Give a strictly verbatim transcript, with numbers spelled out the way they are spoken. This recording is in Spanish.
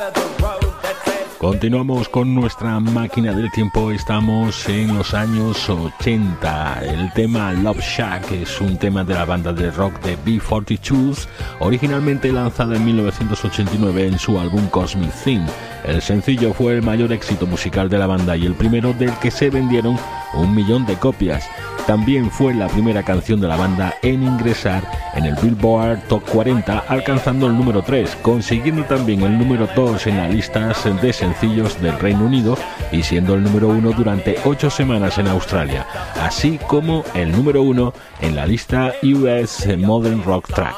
Continuamos con nuestra máquina del tiempo. Estamos en los años ochenta. El tema Love Shack es un tema de la banda de rock de B cuarenta y dos, originalmente lanzada en mil novecientos ochenta y nueve en su álbum Cosmic Theme. El sencillo fue el mayor éxito musical de la banda y el primero del que se vendieron un millón de copias. También fue la primera canción de la banda en ingresar en el Billboard Top cuarenta, alcanzando el número tres, consiguiendo también el número dos en las listas de sencillos del Reino Unido y siendo el número uno durante ocho semanas en Australia, así como el número uno en la lista U S Modern Rock Track.